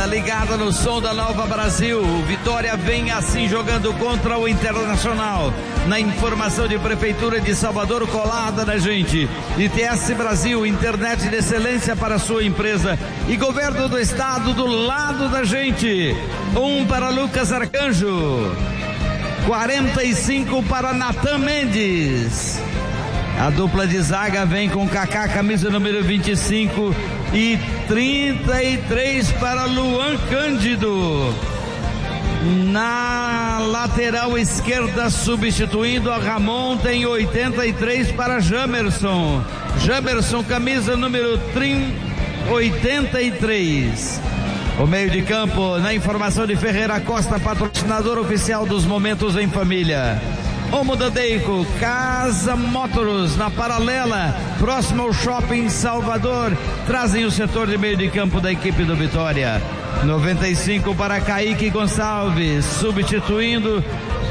ligada no som da Nova Brasil. Vitória vem assim jogando contra o Internacional. Na informação de Prefeitura de Salvador, colada na gente. ITS Brasil, internet de excelência para sua empresa. E Governo do Estado do lado da gente. 1 para Lucas Arcanjo. 45 para Natan Mendes. A dupla de zaga vem com Kaká, camisa número 25, e 33 para Luan Cândido. Na lateral esquerda, substituindo a Ramon, tem 83 para Jamerson. Jamerson, camisa número 83. O meio de campo, na informação de Ferreira Costa, patrocinador oficial dos Momentos em Família. Homo Dodeico, Casa Motors, na Paralela, próximo ao Shopping Salvador, trazem o setor de meio de campo da equipe do Vitória. 95 para Kaique Gonçalves, substituindo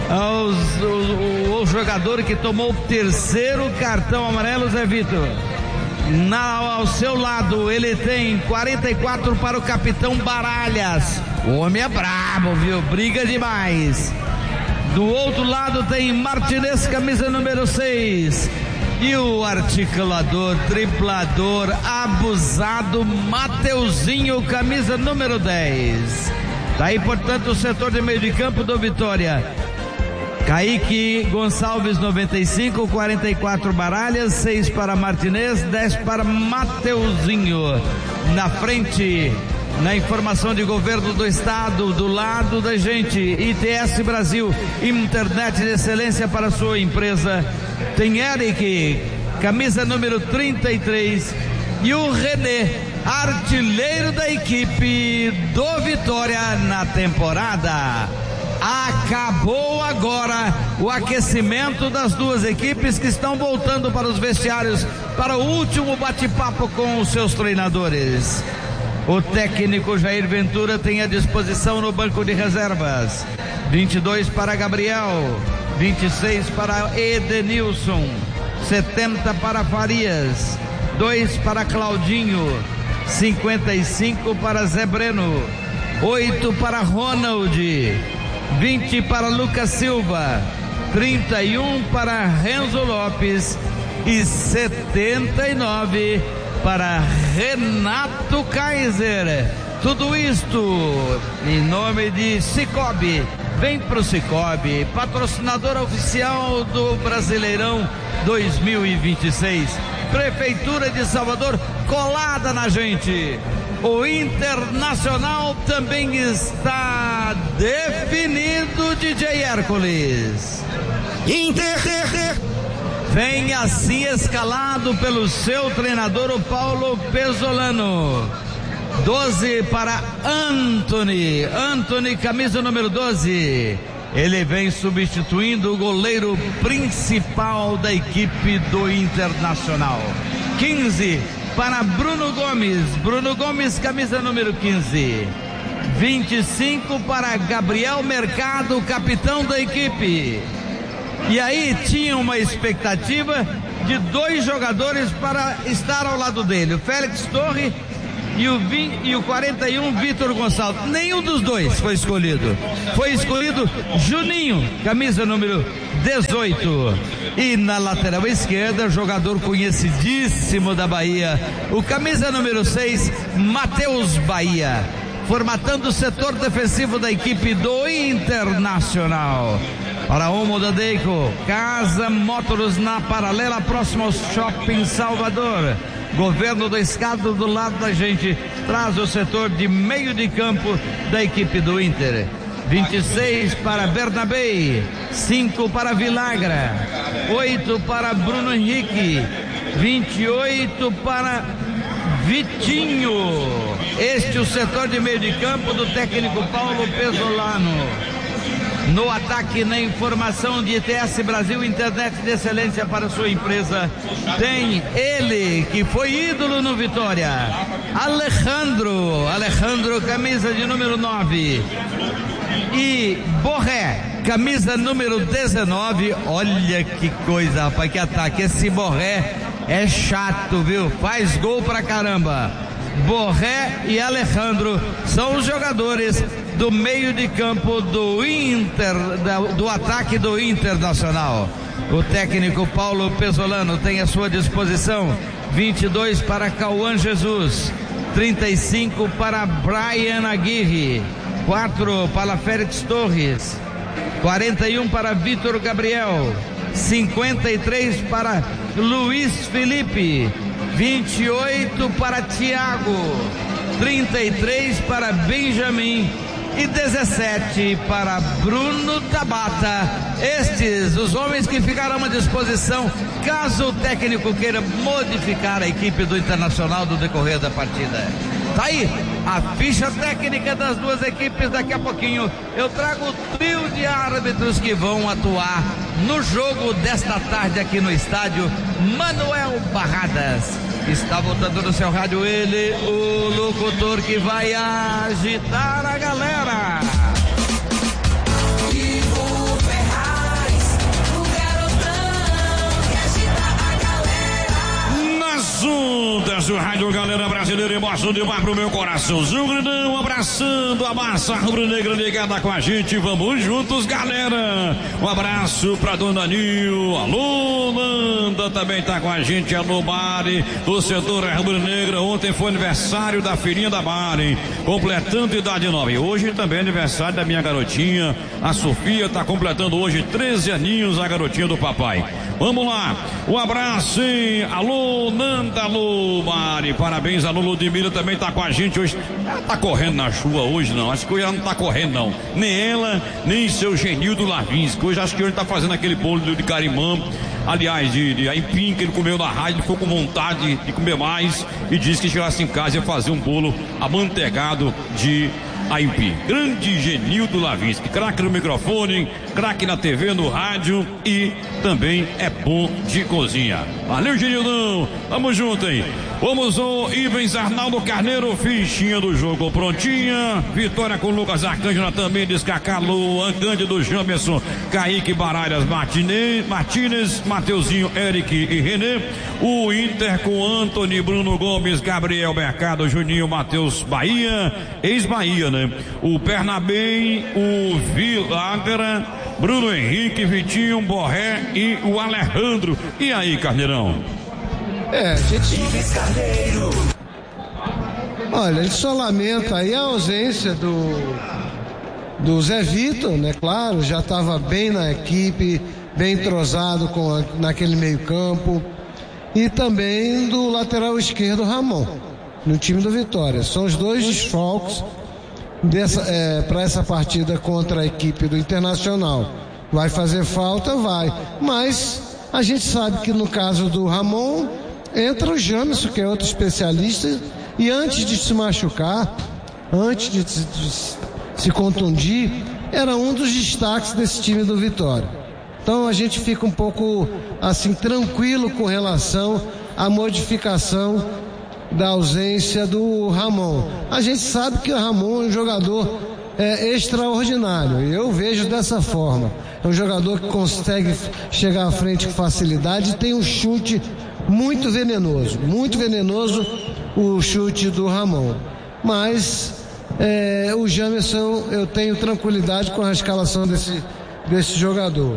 o jogador que tomou o terceiro cartão amarelo, Zé Vitor. Ao seu lado ele tem 44 para o capitão Baralhas. O homem é brabo, viu? Briga demais. Do outro lado tem Martinez, camisa número 6. E o articulador, triplador, abusado, Mateuzinho, camisa número 10. Daí, portanto, o setor de meio de campo do Vitória. Kaique Gonçalves, 95, 44 Baralhas, 6 para Martinez, 10 para Mateuzinho. Na frente, na informação de Governo do Estado, do lado da gente, ITS Brasil, internet de excelência para sua empresa, tem Eric, camisa número 33, e o René, artilheiro da equipe do Vitória na temporada. Acabou agora o aquecimento das duas equipes que estão voltando para os vestiários para o último bate-papo com os seus treinadores. O técnico Jair Ventura tem à disposição no banco de reservas 22 para Gabriel, 26 para Edenilson, 70 para Farias, 2 para Claudinho, 55 para Zé Breno, 8 para Ronald, 20 para Lucas Silva, 31 para Renzo Lopes e 79 para Renato Kaiser. Tudo isto em nome de Cicobi. Vem pro Cicobi, patrocinador oficial do Brasileirão 2026. Prefeitura de Salvador colada na gente. O Internacional também está definido, DJ Hércules. Vem assim escalado pelo seu treinador, o Paulo Pesolano. 12 para Anthony, camisa número 12. Ele vem substituindo o goleiro principal da equipe do Internacional. 15 para Bruno Gomes, camisa número 15. 25 para Gabriel Mercado, capitão da equipe. E aí tinha uma expectativa de 2 jogadores para estar ao lado dele, o Félix Torre e o 41 Vitor Gonçalves. Nenhum dos dois foi escolhido. Foi escolhido Juninho, camisa número 18. E na lateral esquerda, jogador conhecidíssimo da Bahia, o camisa número 6, Matheus Bahia, formatando o setor defensivo da equipe do Internacional. Para Homo Dodeico, Casa Motors na Paralela, próximo ao Shopping Salvador. Governo do Estado do lado da gente, traz o setor de meio de campo da equipe do Inter. 26 para Bernabé, 5 para Vilagra, 8 para Bruno Henrique, 28 para Vitinho. Este é o setor de meio de campo do técnico Paulo Pesolano. No ataque, na informação de ITS Brasil, internet de excelência para sua empresa, tem ele que foi ídolo no Vitória, Alejandro, camisa de número 9, e Borré, camisa número 19. Olha que coisa, rapaz, que ataque. Esse Borré é chato, viu? Faz gol pra caramba. Borré e Alejandro são os jogadores do meio de campo do Inter, do ataque do Internacional. O técnico Paulo Pesolano tem à sua disposição 22 para Cauã Jesus, 35 para Brian Aguirre, 4 para Félix Torres, 41 para Vitor Gabriel, 53 para Luiz Felipe, 28 para Thiago, 33 para Benjamin e 17 para Bruno Tabata. Estes, os homens que ficarão à disposição caso o técnico queira modificar a equipe do Internacional do decorrer da partida. Tá aí a ficha técnica das duas equipes. Daqui a pouquinho eu trago o trio de árbitros que vão atuar no jogo desta tarde aqui no estádio. Manuel Barradas está voltando no seu rádio, ele, o locutor que vai agitar a galera. Ivo Ferraz, o garotão que agita a galera. Nas ondas do rádio Galera Brasileira, emoção demais pro meu coraçãozinho grandão, abraçando a massa rubro-negra ligada com a gente, vamos juntos, galera. Um abraço pra Dona Nil, alô Nanda, também tá com a gente, alô Mari, torcedora rubro-negra. Ontem foi aniversário da filhinha da Mari, completando idade nova, e hoje também é aniversário da minha garotinha, a Sofia, tá completando hoje 13 aninhos, a garotinha do papai. Vamos lá, um abraço, hein? Alô Nanda, alô Mari, parabéns. Alô Ludmila também tá com a gente hoje. Ela tá correndo na chuva hoje não, acho que hoje ela não tá correndo não, nem ela, nem seu Genildo Lavinsky. Hoje acho que hoje tá fazendo aquele bolo de carimã, aliás, de aipim que ele comeu na rádio, ele ficou com vontade de comer mais e disse que chegasse em casa ia fazer um bolo amanteigado de aipim. Grande Genildo Lavinsky, craque no microfone, craque na TV, no rádio e também é bom de cozinha. Valeu, Genildão, tamo junto, hein? Vamos o Ivens Arnaldo Carneiro, fichinha do jogo prontinha, vitória com Lucas Arcângela também, Descacá, Luan Cândido, Jamerson, Kaique Baralhas, Martínez, Mateuzinho, Eric e Renê, o Inter com Antony, Bruno Gomes, Gabriel Mercado, Juninho, Matheus Bahia, ex-Bahia, né? O Pernabem, o Vilagra, Bruno Henrique, Vitinho, Borré e o Alejandro. E aí, Carneirão? Gente. Olha, a gente só lamenta aí a ausência do Zé Vitor, né? Claro, já estava bem na equipe, bem entrosado naquele meio-campo. E também do lateral esquerdo, Ramon, no time do Vitória. São os dois desfalques para essa partida contra a equipe do Internacional. Vai fazer falta? Vai. Mas a gente sabe que no caso do Ramon, entra o Jamerson, que é outro especialista, e antes de se machucar, antes de se contundir, era um dos destaques desse time do Vitória. Então a gente fica um pouco assim tranquilo com relação à modificação da ausência do Ramon. A gente sabe que o Ramon é um jogador extraordinário, eu vejo dessa forma. É um jogador que consegue chegar à frente com facilidade e tem um chute muito venenoso o chute do Ramon. Mas o Jamerson, eu tenho tranquilidade com a escalação desse jogador.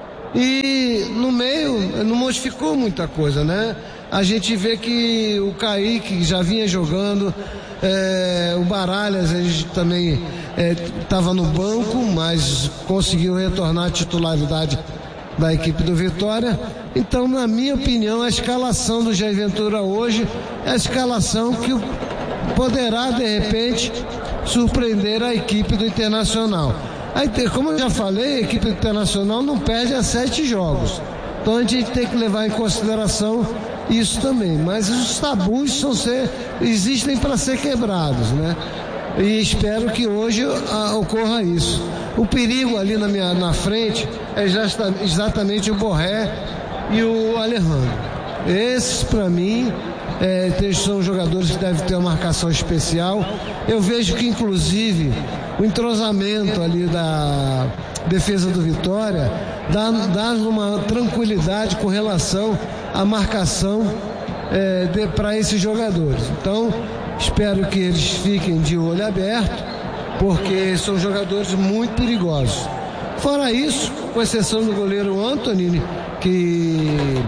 E no meio não modificou muita coisa, né? A gente vê que o Kaique já vinha jogando, o Baralhas ele também estava no banco, mas conseguiu retornar à titularidade da equipe do Vitória. Então, na minha opinião, a escalação do Jair Ventura hoje é a escalação que poderá, de repente, surpreender a equipe do Internacional. Aí, como eu já falei, a equipe do Internacional não perde a 7 jogos. Então a gente tem que levar em consideração isso também. Mas os tabus existem para ser quebrados, né? E espero que hoje ocorra isso. O perigo ali na frente é exatamente o Borré e o Alejandro. Esses, para mim, são jogadores que devem ter uma marcação especial. Eu vejo que, inclusive, o entrosamento ali da defesa do Vitória dá uma tranquilidade com relação à marcação para esses jogadores. Então, Espero que eles fiquem de olho aberto, porque são jogadores muito perigosos. Fora isso, com exceção do goleiro Anthony, que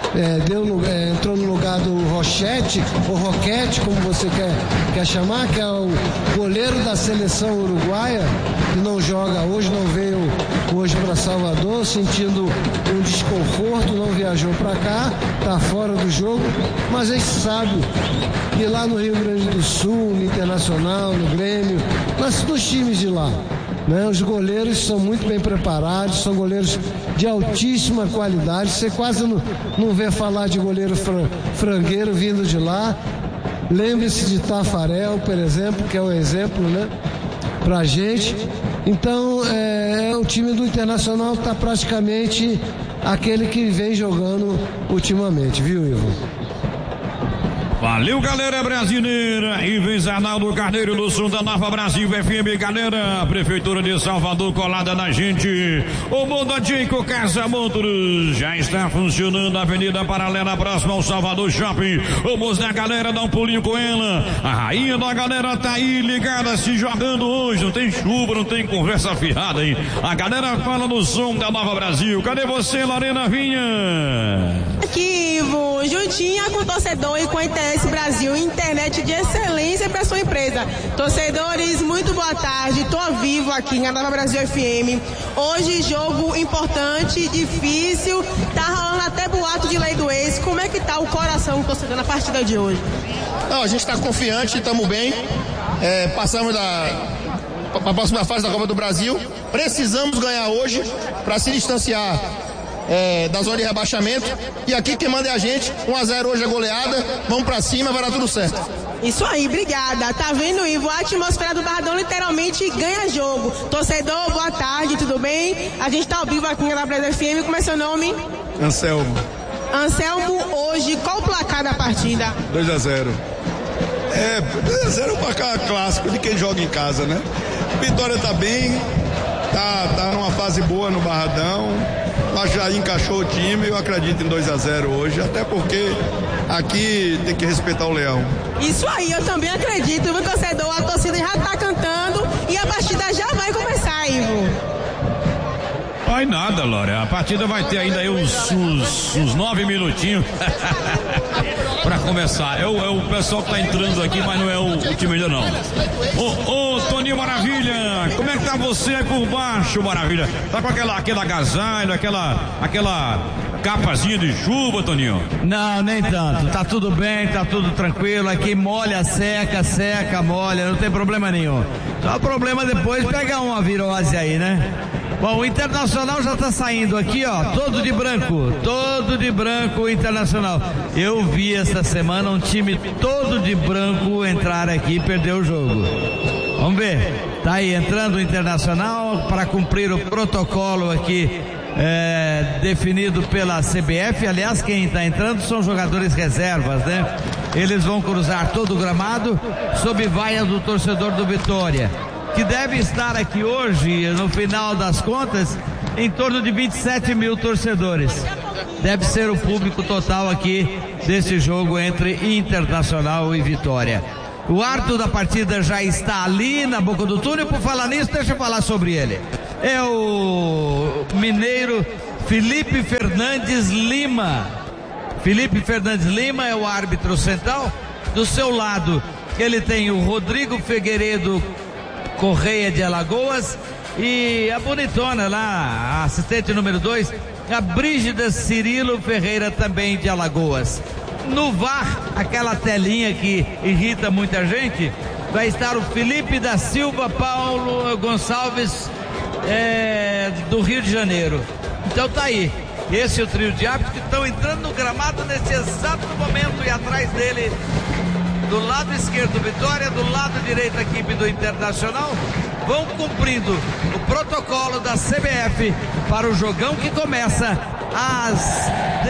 entrou no lugar do Rochete, ou Roquete, como você quer chamar, que é o goleiro da seleção uruguaia, que não joga hoje, não veio hoje para Salvador, sentindo um desconforto, não viajou para cá, está fora do jogo, mas a gente sabe que lá no Rio Grande do Sul, no Internacional, no Grêmio, nos times de lá, né? Os goleiros são muito bem preparados, são goleiros de altíssima qualidade. Você quase não vê falar de goleiro frangueiro vindo de lá. Lembre-se de Tafarel, por exemplo, que é um exemplo, né, pra gente. Então, o time do Internacional está praticamente aquele que vem jogando ultimamente, viu, Ivo? Valeu, galera brasileira. Ives Arnaldo Carneiro do Sul da Nova Brasil FM, galera. Prefeitura de Salvador colada na gente. O Mondadico Casa Motors já está funcionando. Avenida Paralela, próxima ao Salvador Shopping. Vamos na galera, dar um pulinho com ela. A rainha da galera tá aí ligada, se jogando hoje. Não tem chuva, não tem conversa fiada, hein? A galera fala no som da Nova Brasil. Cadê você, Lorena Vinha? Aqui, Ivo, juntinha com o torcedor e com a ITS Brasil, internet de excelência para sua empresa. Torcedores, muito boa tarde. Estou ao vivo aqui na Nova Brasil FM. Hoje, jogo importante, difícil. Tá rolando até boato de lei do ex. Como é que tá o coração do torcedor na partida de hoje? Não, a gente está confiante, estamos bem. Passamos para a próxima fase da Copa do Brasil. Precisamos ganhar hoje para se distanciar da zona de rebaixamento, e aqui quem manda é a gente. 1-0 hoje é goleada, vamos pra cima, vai dar tudo certo. Isso aí, obrigada. Tá vendo, Ivo? A atmosfera do Barradão literalmente ganha jogo. Torcedor, boa tarde, tudo bem? A gente tá ao vivo aqui na Brasil FM. Como é seu nome? Anselmo. Anselmo, hoje, qual o placar da partida? 2-0. 2-0 é um placar clássico de quem joga em casa, né? Vitória tá bem, tá numa fase boa no Barradão. Mas já encaixou o time, eu acredito em 2-0 hoje, até porque aqui tem que respeitar o Leão. Isso aí, eu também acredito, meu torcedor, a torcida já tá cantando e a partida já vai começar, Ivo. Vai nada, Lore, a partida vai ter ainda aí uns 9 minutinhos pra começar. É o pessoal que tá entrando aqui, mas não é o time ainda não. Ô, Toninho Maravilha, como é que tá você aí por baixo, Maravilha? Tá com aquela agasalho, aquela capazinha de chuva, Toninho? Não, nem tanto, tá tudo bem, tá tudo tranquilo, aqui molha, seca, molha, não tem problema nenhum. Só o problema depois pegar uma virose aí, né? Bom, o Internacional já tá saindo aqui, ó, todo de branco o Internacional. Eu vi essa semana um time todo de branco entrar aqui e perder o jogo. Vamos ver, tá aí entrando o Internacional para cumprir o protocolo aqui definido pela CBF. Aliás, quem está entrando são jogadores reservas, né? Eles vão cruzar todo o gramado sob vaia do torcedor do Vitória, que deve estar aqui hoje, no final das contas, em torno de 27 mil torcedores. Deve ser o público total aqui desse jogo entre Internacional e Vitória. O árbitro da partida já está ali na boca do túnel. Por falar nisso, deixa eu falar sobre ele. É o mineiro Felipe Fernandes Lima. Felipe Fernandes Lima é o árbitro central. Do seu lado, ele tem o Rodrigo Figueiredo Correia de Alagoas e a bonitona lá, a assistente número 2, a Brígida Cirilo Ferreira, também de Alagoas. No VAR, aquela telinha que irrita muita gente, vai estar o Felipe da Silva Paulo Gonçalves, do Rio de Janeiro. Então tá aí, esse é o trio de árbitros que estão entrando no gramado nesse exato momento, e atrás dele, do lado esquerdo, Vitória, do lado direito, a equipe do Internacional, vão cumprindo o protocolo da CBF para o jogão que começa às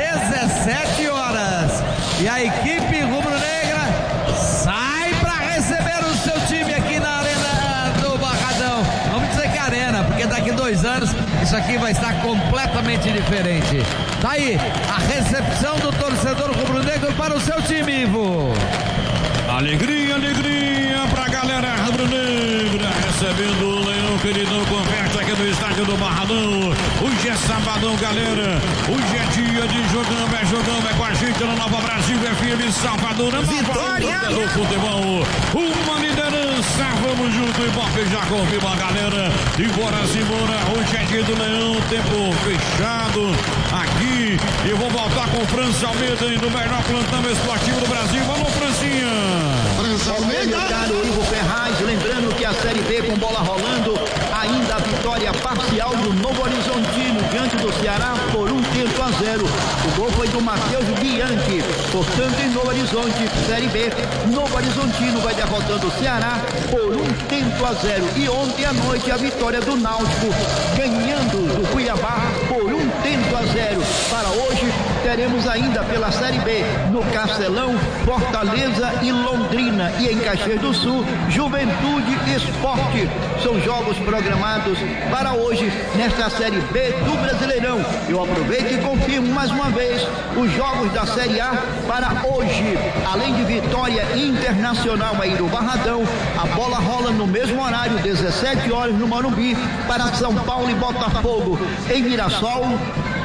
17 horas. E a equipe rubro-negra sai para receber o seu time aqui na Arena do Barradão. Vamos dizer que é arena, porque daqui 2 anos isso aqui vai estar completamente diferente. Tá aí a recepção do torcedor rubro-negro para o seu time, Ivo. Alegria, alegria pra galera rubro-negra, recebendo o Leão Queridão Converte aqui no estádio do Barradão. Hoje é sabadão, galera. Hoje é dia de jogão, é com a gente na Nova Brasil FM Salvador. Vitória do futebol, uma liderança, vamos junto e porque já confirma a galera. E bora, Simona, hoje é dia do Leão, tempo fechado aqui. E vou voltar com o França Almeida, do melhor plantão esportivo do Brasil. Vamos, Francinha. Meu caro Ivo Ferraz, lembrando que a Série B com bola rolando, ainda a vitória parcial do Novo Horizontino diante do Ceará por 1-0. O gol foi do Matheus Bianchi. Portanto, em Novo Horizonte, Série B, Novo Horizontino vai derrotando o Ceará por 1-0. E ontem à noite a vitória do Náutico ganhando do Cuiabá por 1-0. Para hoje teremos ainda pela Série B no Castelão, Fortaleza e Londrina, e em Caxias do Sul, Juventude e Esporte. São jogos programados para hoje nesta Série B do Brasileirão. Eu aproveito e confirmo mais uma vez os jogos da Série A para hoje. Além de Vitória Internacional aí no Barradão, a bola rola no mesmo horário, 17 horas no Morumbi, para São Paulo e Botafogo. Em Mirassol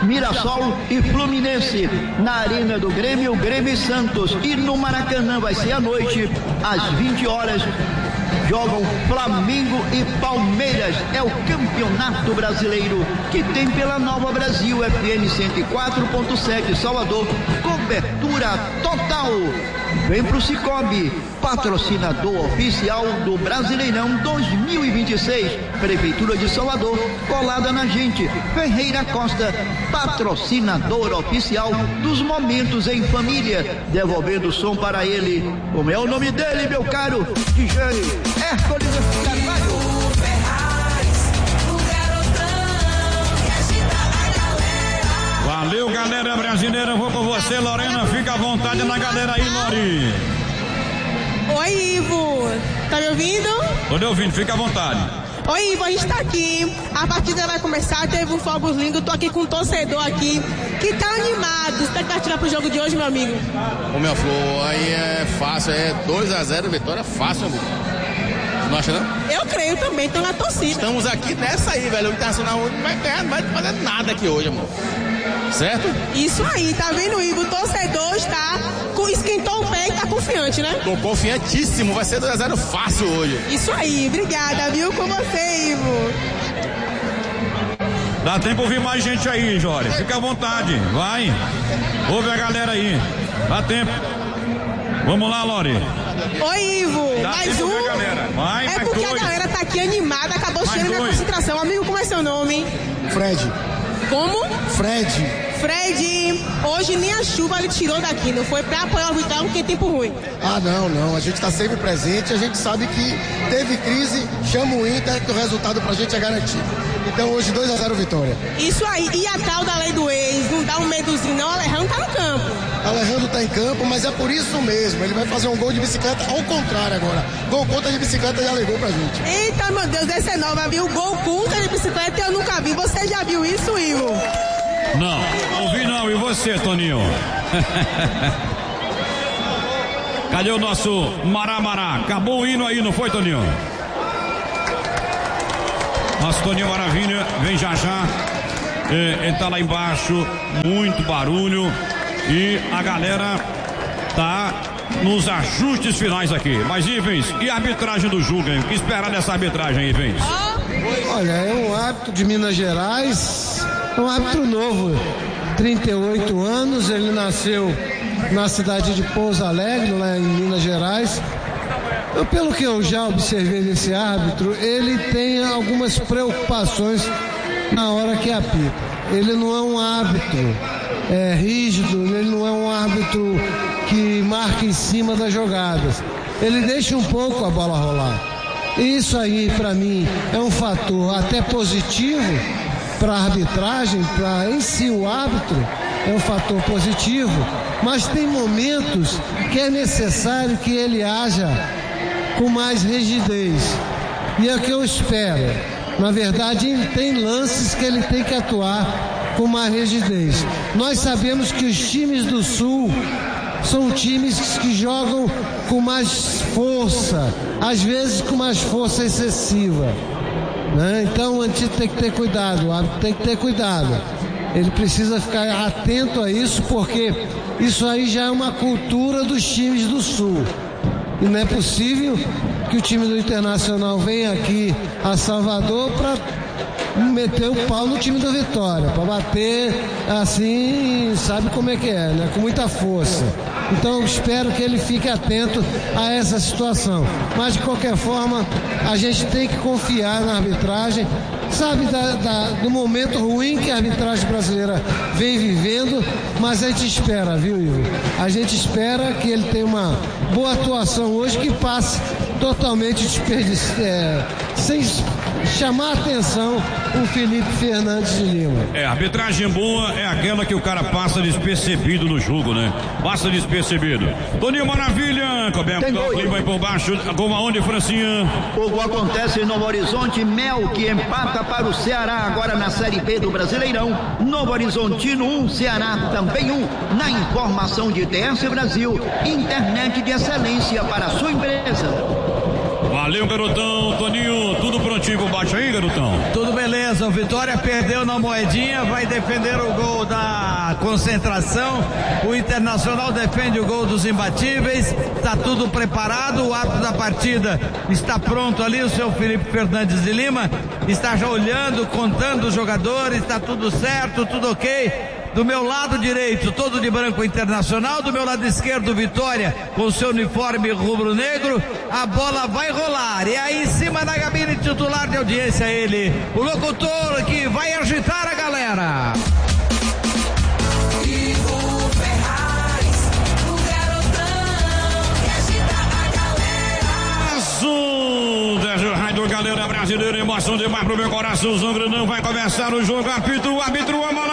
e Fluminense. Na Arena do Grêmio, Grêmio e Santos. E no Maracanã vai ser à noite, às 20 horas. Jogam Flamengo e Palmeiras. É o Campeonato Brasileiro que tem pela Nova Brasil FM 104.7 Salvador. Cobertura total. Vem pro Cicobi, patrocinador oficial do Brasileirão 2026. Prefeitura de Salvador, colada na gente. Ferreira Costa, patrocinador oficial dos Momentos em Família. Devolvendo o som para ele. Como é o nome dele, meu caro? Tijane Hércules Carvalho. Valeu, galera brasileira, vou com você, Lorena, fica à vontade na galera aí, Lori. Oi, Ivo, tá me ouvindo? Tô te ouvindo, fica à vontade. Oi, Ivo, a gente tá aqui, a partida vai começar, teve um fogos lindo, tô aqui com um torcedor aqui, que tá animado. Expectativa pro jogo de hoje, meu amigo? Ô, meu Flor, aí é fácil, é 2-0, vitória fácil, amigo. Não acha, não? Eu creio também, tô na torcida. Estamos aqui nessa aí, velho, o Internacional não vai ganhar, não vai fazer nada aqui hoje, amor. Certo? Isso aí, tá vendo, Ivo? O torcedor esquentou o pé e tá confiante, né? Tô confiantíssimo, vai ser 2-0 fácil hoje. Isso aí, obrigada, viu? Com você, Ivo. Dá tempo de ouvir mais gente aí, Jória. Fica à vontade, vai. Ouve a galera aí. Dá tempo. Vamos lá, Lori. Oi, Ivo. Dá Mais tempo, um. galera. Vai, é porque a galera tá aqui animada, acabou cheio da concentração. Amigo, como é seu nome? Fred. Como? Fred. Fred, hoje nem a chuva ele tirou daqui, não foi pra apoiar o Vitória porque é tempo ruim. Ah, não, a gente tá sempre presente, a gente sabe que teve crise, chama o Inter, que o resultado pra gente é garantido. Então hoje 2-0 Vitória. Isso aí, e a tal da lei do ex, não dá um medozinho não, o Alejandro tá no campo. Alejandro tá em campo, mas é por isso mesmo, ele vai fazer um gol de bicicleta ao contrário agora. Gol contra de bicicleta já ligou pra gente. Eita, meu Deus, essa é nova, viu? Gol contra de bicicleta eu nunca vi, você já viu isso, Ivo? Não vi não, e você, Toninho? Cadê o nosso Mará? Acabou o hino aí, não foi, Toninho? Nosso Toninho Maravilha, vem já. Ele tá lá embaixo, muito barulho e a galera tá nos ajustes finais aqui. Mas, Ivens, e a arbitragem do jogo, hein? O que esperar dessa arbitragem, Ivens? Olha, é um árbitro de Minas Gerais, um árbitro novo, 38 anos, ele nasceu na cidade de Pouso Alegre, lá em Minas Gerais. Pelo que eu já observei desse árbitro, ele tem algumas preocupações na hora que apita. Ele não é um árbitro rígido, ele não é um árbitro que marca em cima das jogadas. Ele deixa um pouco a bola rolar. Isso aí, para mim, é um fator até positivo para a arbitragem, para em si o árbitro, é um fator positivo, mas tem momentos que é necessário que ele haja com mais rigidez. E é o que eu espero. Na verdade, tem lances que ele tem que atuar com mais rigidez. Nós sabemos que os times do Sul são times que jogam com mais força, às vezes com mais força excessiva, né? Então a gente tem que ter cuidado, o árbitro tem que ter cuidado. Ele precisa ficar atento a isso, porque isso aí já é uma cultura dos times do Sul. E não é possível que o time do Internacional venha aqui a Salvador para meter o pau no time do Vitória, para bater assim, sabe como é que é, né? Com muita força. Então eu espero que ele fique atento a essa situação. Mas de qualquer forma, a gente tem que confiar na arbitragem, sabe, do momento ruim que a arbitragem brasileira vem vivendo, mas a gente espera, viu, Ivo? A gente espera que ele tenha uma boa atuação hoje, que passe totalmente sem chamar a atenção o Felipe Fernandes de Lima. Arbitragem boa é aquela que o cara passa despercebido no jogo, né? Passa despercebido. Toninho Maravilha, coberto o clima aí por baixo, gol aonde, Francinha? O gol acontece em Novo Horizonte, Mel que empata para o Ceará, agora na Série B do Brasileirão. Novo Horizontino 1, Ceará também 1, na informação de TS Brasil, internet de excelência para a sua empresa. Valeu, garotão. Toninho, tudo prontinho por baixo aí, garotão? Tudo beleza, o Vitória perdeu na moedinha, vai defender o gol da concentração, o Internacional defende o gol dos imbatíveis, está tudo preparado, o árbitro da partida está pronto ali, o seu Felipe Fernandes de Lima, está já olhando, contando os jogadores, está tudo certo, tudo ok. Do meu lado direito, todo de branco, Internacional. Do meu lado esquerdo, Vitória, com seu uniforme rubro-negro. A bola vai rolar. E aí, em cima da cabine titular de audiência, ele, o locutor que vai agitar a galera. Ivo Ferraz, o garotão que agita a galera. Azul, Sérgio Rádio, galera brasileira, emoção demais pro meu coração. O Grandão vai começar o jogo. Apito, o árbitro, a